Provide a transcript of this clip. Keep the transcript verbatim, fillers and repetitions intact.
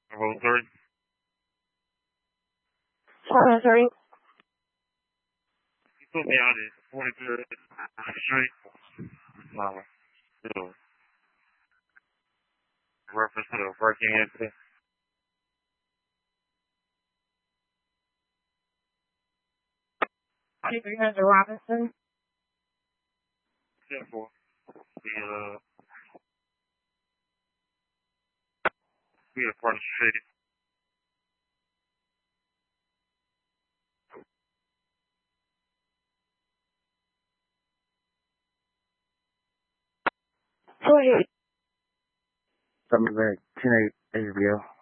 Level three. seven three. You put me out at forty-third Street. Um, you know, reference to the breaking incident. three hundred Robinson. ten four. The, uh, we are part of the city. Go ahead. Something back, ten eight H B O.